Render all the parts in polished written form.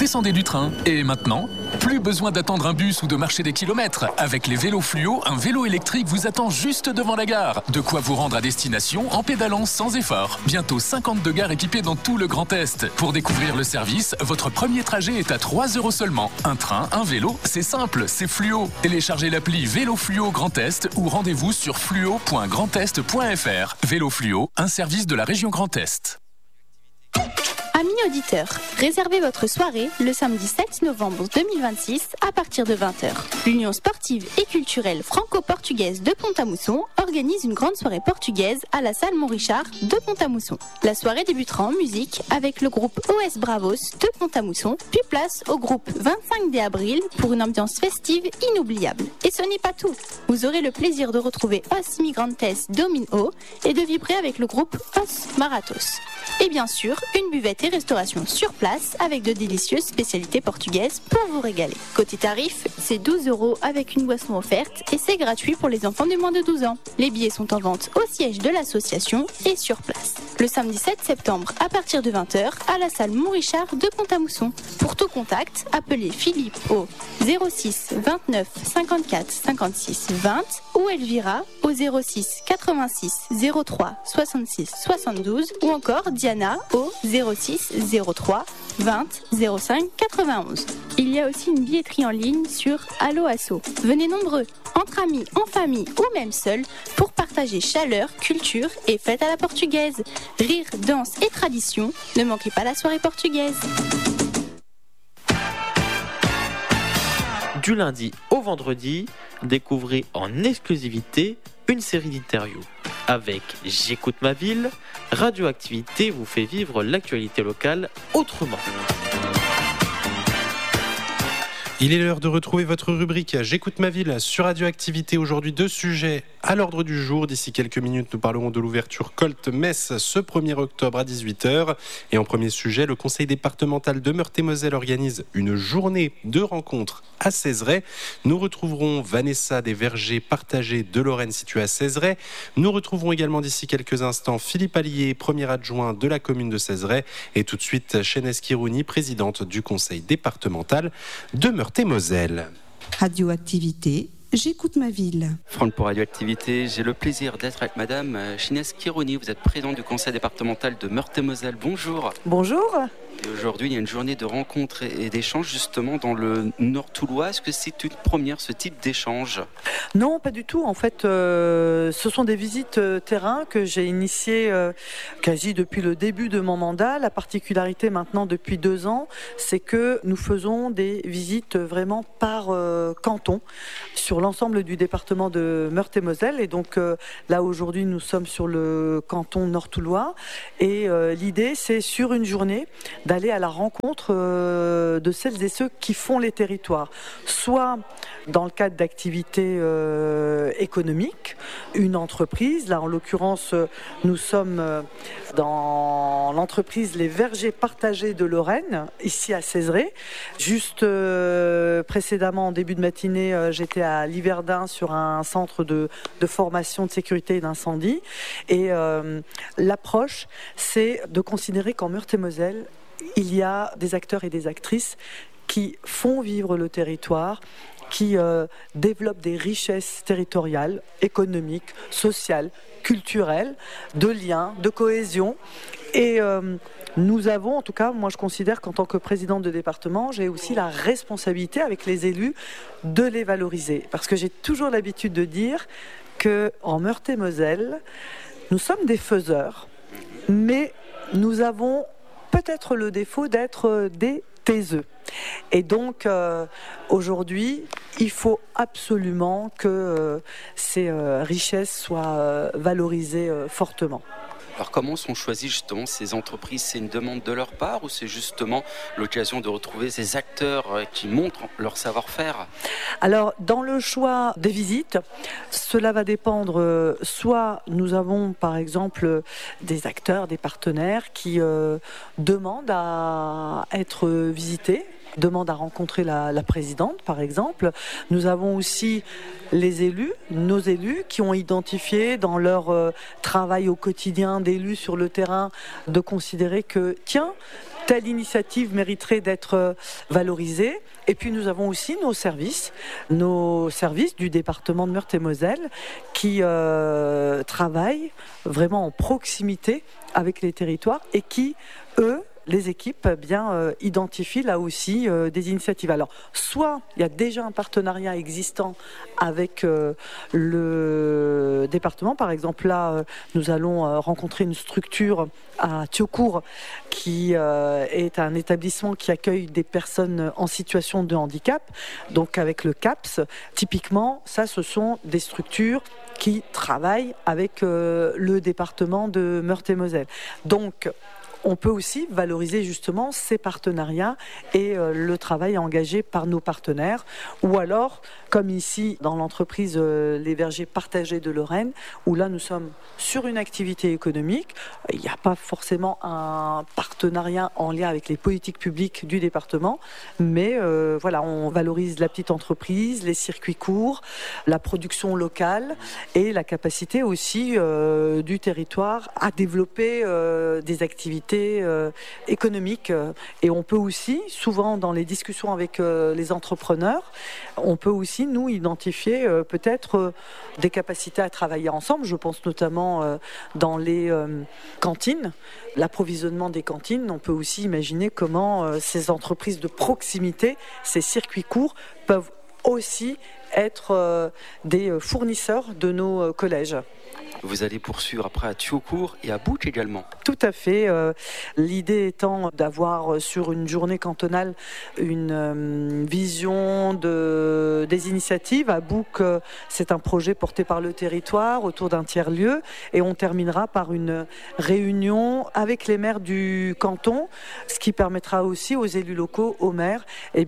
descendez du train. Et maintenant, plus besoin d'attendre un bus ou de marcher des kilomètres. Avec les vélos fluo, un vélo électrique vous attend juste devant la gare. De quoi vous rendre à destination en pédalant sans effort. Bientôt 52 gares équipées dans tout le Grand Est. Pour découvrir le service, votre premier trajet est à 3 € seulement. Un train, un vélo, c'est simple, c'est fluo. Téléchargez l'appli Vélo Fluo Grand Est ou rendez-vous sur fluo.grandest.fr. Vélo Fluo, un service de la région Grand Est. Amis auditeurs, réservez votre soirée le samedi 7 novembre 2026 à partir de 20h. L'Union sportive et culturelle franco-portugaise de Pont-à-Mousson organise une grande soirée portugaise à la salle Montrichard de Pont-à-Mousson. La soirée débutera en musique avec le groupe OS Bravos de Pont-à-Mousson, puis place au groupe 25 Avril pour une ambiance festive inoubliable. Et ce n'est pas tout. Vous aurez le plaisir de retrouver Os Migrantes Domino et de vibrer avec le groupe Os Marathos. Et bien sûr, une buvette et restauration sur place avec de délicieuses spécialités portugaises pour vous régaler. Côté tarif, c'est 12 € avec une boisson offerte et c'est gratuit pour les enfants de moins de 12 ans. Les billets sont en vente au siège de l'association et sur place. Le samedi 7 septembre à partir de 20h à la salle Montrichard de Pont-à-Mousson. Pour tout contact, appelez Philippe au 06 29 54 56 20 ou Elvira au 06 86 03 66 72 ou encore Diana au 06 03 20 05 91. Il y a aussi une billetterie en ligne sur Allo Asso. Venez nombreux, entre amis, en famille ou même seuls, pour partager chaleur, culture et fête à la portugaise. Rire, danse et tradition, ne manquez pas la soirée portugaise. Du lundi au vendredi, découvrez en exclusivité une série d'interviews. Avec J'écoute ma ville, Radioactivité vous fait vivre l'actualité locale autrement. Il est l'heure de retrouver votre rubrique J'écoute ma ville sur Radioactivité. Aujourd'hui, 2 sujets à l'ordre du jour. D'ici quelques minutes, nous parlerons de l'ouverture Colt-Metz ce 1er octobre à 18h. Et en premier sujet, le conseil départemental de Meurthe-et-Moselle organise une journée de rencontres à Cézeray. Nous retrouverons Vanessa des Vergers partagés de Lorraine située à Cézeray. Nous retrouverons également d'ici quelques instants Philippe Allier, premier adjoint de la commune de Cézeray. Et tout de suite, Chénès Kirouni, présidente du conseil départemental de Meurthe-et-Moselle. Radioactivité, j'écoute ma ville. Franck pour Radioactivité, j'ai le plaisir d'être avec Madame Chénès Kirouni. Vous êtes présidente du conseil départemental de Meurthe-et-Moselle. Bonjour. Bonjour. Et aujourd'hui, il y a une journée de rencontres et d'échanges justement dans le Nord Toulois. Est-ce que c'est une première, ce type d'échange ? Non, pas du tout. En fait, ce sont des visites terrain que j'ai initiées quasi depuis le début de mon mandat. La particularité maintenant depuis 2 ans, c'est que nous faisons des visites vraiment par canton sur l'ensemble du département de Meurthe-et-Moselle. Et donc là, aujourd'hui, nous sommes sur le canton Nord Toulois. Et l'idée, c'est sur une journée d'aller à la rencontre de celles et ceux qui font les territoires, soit dans le cadre d'activités économiques, une entreprise, là en l'occurrence nous sommes dans l'entreprise Les Vergers partagés de Lorraine, ici à Cézeray. Juste précédemment, en début de matinée, j'étais à Liverdun sur un centre de formation de sécurité et d'incendie. Et l'approche, c'est de considérer qu'en Meurthe-et-Moselle, il y a des acteurs et des actrices qui font vivre le territoire, qui développent des richesses territoriales, économiques, sociales, culturelles, de liens, de cohésion. Et nous avons, en tout cas, moi je considère qu'en tant que présidente de département, j'ai aussi la responsabilité avec les élus de les valoriser. Parce que j'ai toujours l'habitude de dire qu'en Meurthe-et-Moselle, nous sommes des faiseurs, mais nous avons peut-être le défaut d'être des taiseux. Et donc, aujourd'hui, il faut absolument que ces richesses soient valorisées fortement. Alors comment sont choisies justement ces entreprises ? C'est une demande de leur part ou c'est justement l'occasion de retrouver ces acteurs qui montrent leur savoir-faire ? Alors dans le choix des visites, cela va dépendre, soit nous avons par exemple des acteurs, des partenaires qui demandent à être visités demande à rencontrer la présidente, par exemple. Nous avons aussi les élus, nos élus, qui ont identifié dans leur travail au quotidien d'élus sur le terrain de considérer que, tiens, telle initiative mériterait d'être valorisée. Et puis nous avons aussi nos services du département de Meurthe-et-Moselle qui travaillent vraiment en proximité avec les territoires et qui, eux, les équipes identifient là aussi des initiatives. Alors, soit il y a déjà un partenariat existant avec le département. Par exemple, là, nous allons rencontrer une structure à Thiaucourt qui est un établissement qui accueille des personnes en situation de handicap. Donc, avec le CAPS, typiquement, ça, ce sont des structures qui travaillent avec le département de Meurthe-et-Moselle. Donc, on peut aussi valoriser justement ces partenariats et le travail engagé par nos partenaires. Ou alors, comme ici dans l'entreprise Les Vergers Partagés de Lorraine, où là nous sommes sur une activité économique. Il n'y a pas forcément un partenariat en lien avec les politiques publiques du département, mais voilà, on valorise la petite entreprise, les circuits courts, la production locale et la capacité aussi du territoire à développer des activités économiques. Et on peut aussi, souvent dans les discussions avec les entrepreneurs, on peut aussi nous identifier peut-être des capacités à travailler ensemble. Je pense notamment dans les cantines, l'approvisionnement des cantines. On peut aussi imaginer comment ces entreprises de proximité, ces circuits courts peuvent aussi être des fournisseurs de nos collèges. Vous allez poursuivre après à Thiaucourt et à Bouc également. Tout à fait. L'idée étant d'avoir sur une journée cantonale une vision des initiatives. À Bouc, c'est un projet porté par le territoire autour d'un tiers-lieu. Et on terminera par une réunion avec les maires du canton, ce qui permettra aussi aux élus locaux, aux maires,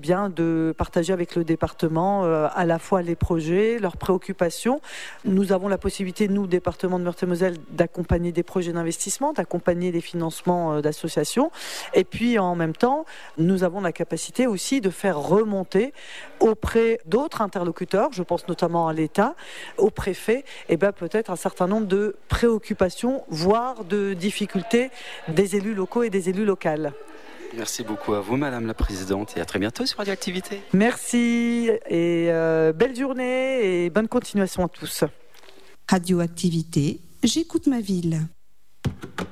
de partager avec le département à la fois les projets, leurs préoccupations. Nous avons la possibilité, nous, département de Meurthe-et-Moselle, d'accompagner des projets d'investissement, d'accompagner des financements d'associations. Et puis, en même temps, nous avons la capacité aussi de faire remonter auprès d'autres interlocuteurs, je pense notamment à l'État, au préfet, peut-être un certain nombre de préoccupations, voire de difficultés des élus locaux et des élus locales. Merci beaucoup à vous, Madame la Présidente, et à très bientôt sur Radioactivité. Merci, et belle journée et bonne continuation à tous. Radioactivité, j'écoute ma ville.